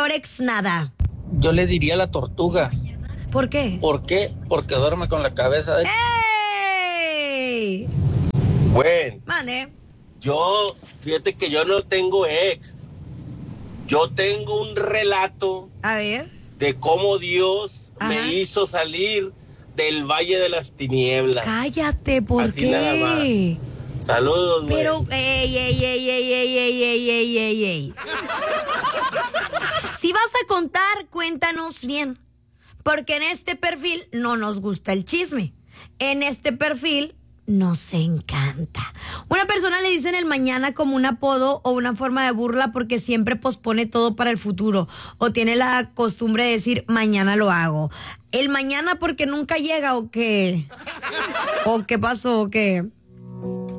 señor ex nada? Yo le diría la tortuga. ¿Por qué? ¿Por qué? Porque duerme con la cabeza de... ¡Ey! Bueno, Mande. fíjate que yo no tengo ex. Yo tengo un relato A ver. de cómo Dios Ajá. me hizo salir del Valle de las Tinieblas. Cállate, ¿por Así qué? nada más. Saludos, güey. Pero, ey. Si vas a contar, cuéntanos bien. Porque en este perfil no nos gusta el chisme. En este perfil nos encanta. Una persona le dicen el mañana como un apodo o una forma de burla porque siempre pospone todo para el futuro. O tiene la costumbre de decir mañana lo hago. El mañana porque nunca llega o qué. ¿O qué pasó o qué?